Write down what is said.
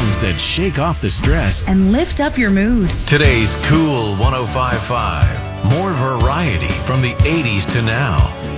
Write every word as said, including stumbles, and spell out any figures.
songs that shake off the stress and lift up your mood. Today's Cool one oh five point five. More variety from the eighties to now.